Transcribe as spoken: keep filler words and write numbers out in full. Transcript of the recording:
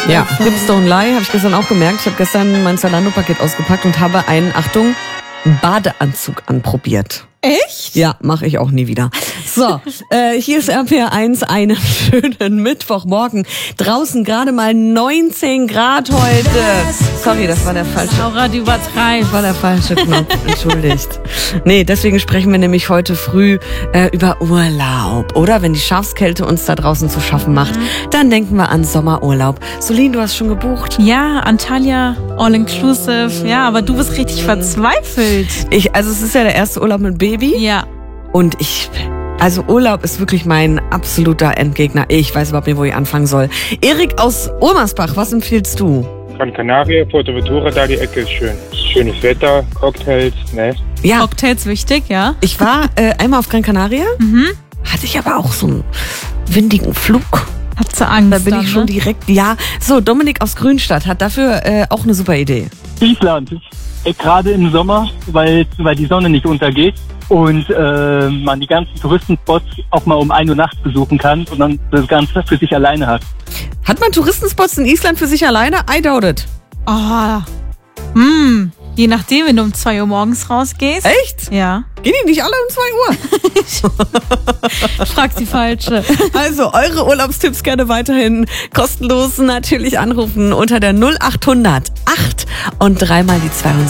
Ja, Hips don't lie, habe ich gestern auch gemerkt. Ich habe gestern mein Zalando-Paket ausgepackt und habe einen, Achtung, Badeanzug anprobiert. Echt? Ja, mache ich auch nie wieder. So, äh, hier ist R P R eins, einen schönen Mittwochmorgen. Draußen gerade mal neunzehn Grad heute. Sorry, das war der falsche. Laura, du übertreibst. Das war der falsche Knopf, entschuldigt. Nee, deswegen sprechen wir nämlich heute früh äh, über Urlaub. Oder wenn die Schafskälte uns da draußen zu schaffen macht, dann denken wir an Sommerurlaub. Solin, du hast schon gebucht? Ja, Antalya, all inclusive. Ja, aber du bist richtig verzweifelt. Ich, also es ist ja der erste Urlaub mit Baby. Ja. Und ich, also Urlaub ist wirklich mein absoluter Endgegner. Ich weiß überhaupt nicht, wo ich anfangen soll. Erik aus Omersbach, was empfiehlst du? Gran Canaria, Fuerteventura, da die Ecke ist schön. Schönes Wetter, Cocktails, ne? Ja, Cocktails wichtig, ja. ich war äh, einmal auf Gran Canaria, Mhm. hatte ich aber auch so einen windigen Flug. Hat sie Angst Da bin dann, ich schon ne? direkt, ja. So, Dominik aus Grünstadt hat dafür äh, auch eine super Idee. Island. Äh, Gerade im Sommer, weil, weil die Sonne nicht untergeht und äh, man die ganzen Touristenspots auch mal um ein Uhr nachts besuchen kann und dann das Ganze für sich alleine hat. Hat man Touristenspots in Island für sich alleine? I doubt it. Oh. Hm. Je nachdem, wenn du um zwei Uhr morgens rausgehst. Echt? Ja. Gehen die nicht alle um zwei Uhr? Frag die falsche. Also, eure Urlaubstipps gerne weiterhin kostenlos natürlich anrufen unter der null acht hundert acht und dreimal die zweiundsechzig.